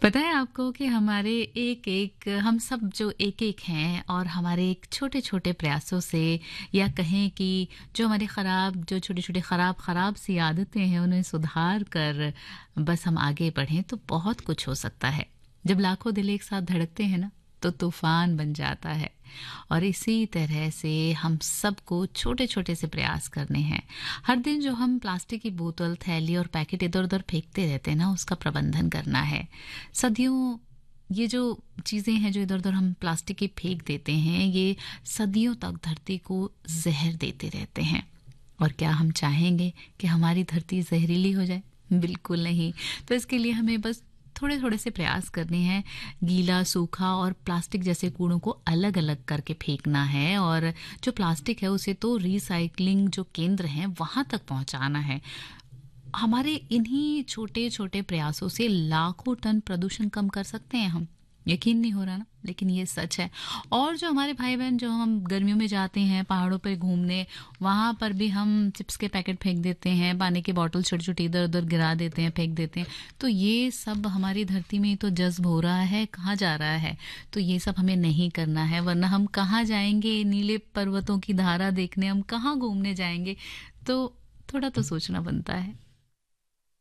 पता है आपको कि हमारे एक-एक हम सब जो एक-एक हैं और हमारे एक छोटे-छोटे प्रयासों से या कहें कि जो हमारी जो छोटी-छोटी खराब सी आदतें हैं उन्हें सुधार कर बस हम आगे बढ़ें तो बहुत कुछ हो सकता है। जब लाखों दिल एक साथ धड़कते हैं ना तो तूफान बन जाता है। और इसी तरह से हम सबको छोटे-छोटे से प्रयास करने हैं। हर दिन जो हम प्लास्टिक की बोतल, थैली और पैकेट इधर-उधर फेंकते रहते हैं ना उसका प्रबंधन करना है। सदियों ये जो चीज़ें हैं जो इधर-उधर हम प्लास्टिक की फेंक देते हैं ये सदियों तक धरती को ज़हर देते रहते हैं। और क्या हम चाहेंगे कि हमारी धरती जहरीली हो जाए? बिल्कुल नहीं। तो इसके लिए हमें बस थोड़े-थोड़े से प्रयास करने हैं। गीला, सूखा और प्लास्टिक जैसे कूड़ों को अलग-अलग करके फेंकना है और जो प्लास्टिक है उसे तो रिसाइक्लिंग जो केंद्र हैं वहाँ तक पहुँचाना है। हमारे इन्हीं छोटे-छोटे प्रयासों से लाखों टन प्रदूषण कम कर सकते हैं हम। यकीन नहीं हो रहा ना, लेकिन ये सच है। और जो हमारे भाई-बहन जो हम गर्मियों में जाते हैं पहाड़ों पे घूमने, वहाँ पर भी हम चिप्स के पैकेट फेंक देते हैं, पानी की बॉटल छोटी-छोटी इधर-उधर गिरा देते हैं, फेंक देते हैं। तो ये सब हमारी धरती में तो जज़्ब हो रहा है, कहाँ जा रहा है? तो ये सब हमें नहीं करना है, वरना हम कहाँ जाएँगे नीले पर्वतों की धारा देखने, हम कहाँ घूमने जाएँगे? तो थोड़ा तो सोचना बनता है।